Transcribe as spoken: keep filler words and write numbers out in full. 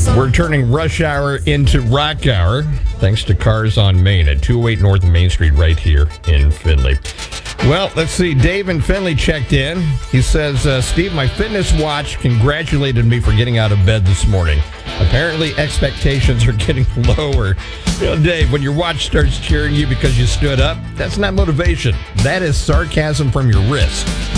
We're turning rush hour into rock hour thanks to Cars on Main at two oh eight North Main Street right here in Findlay. Well, let's see. Dave in Findlay checked in. He says, uh, Steve, my fitness watch congratulated me for getting out of bed this morning. Apparently, expectations are getting lower. You know, Dave, when your watch starts cheering you because you stood up, that's not motivation. That is sarcasm from your wrist.